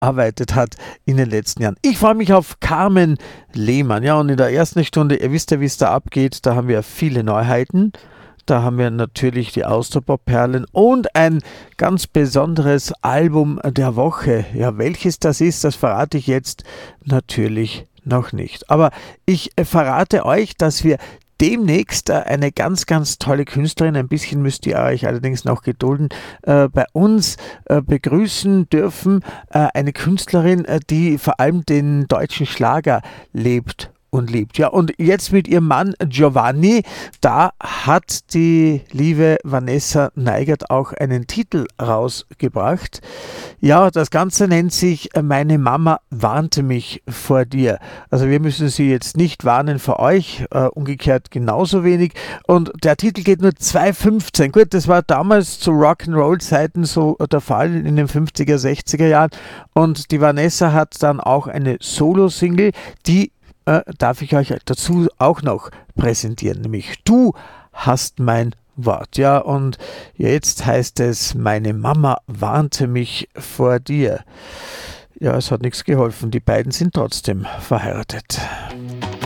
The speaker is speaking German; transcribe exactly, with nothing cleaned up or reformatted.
erarbeitet hat in den letzten Jahren. Ich freue mich auf Carmen Lehmann. Ja, und in der ersten Stunde, ihr wisst ja, wie es da abgeht, da haben wir viele Neuheiten. Da haben wir natürlich die Austropop-Perlen und ein ganz besonderes Album der Woche. Ja, welches das ist, das verrate ich jetzt natürlich noch nicht. Aber ich äh, verrate euch, dass wir demnächst äh, eine ganz, ganz tolle Künstlerin, ein bisschen müsst ihr euch allerdings noch gedulden, äh, bei uns äh, begrüßen dürfen. Äh, eine Künstlerin, äh, die vor allem den deutschen Schlager lebt und liebt. Ja, und jetzt mit ihrem Mann Giovanni, da hat die liebe Vanessa Neigert auch einen Titel rausgebracht. Ja, das Ganze nennt sich Meine Mama warnte mich vor dir. Also wir müssen sie jetzt nicht warnen vor euch, äh, umgekehrt genauso wenig. Und der Titel geht nur zwei fünfzehn. Gut, das war damals zu Rock'n'Roll-Zeiten so der Fall in den fünfziger, sechziger Jahren. Und die Vanessa hat dann auch eine Solo-Single, die Äh, darf ich euch dazu auch noch präsentieren, nämlich Du hast mein Wort. Ja, und jetzt heißt es, meine Mama warnte mich vor dir. Ja, es hat nichts geholfen, die beiden sind trotzdem verheiratet.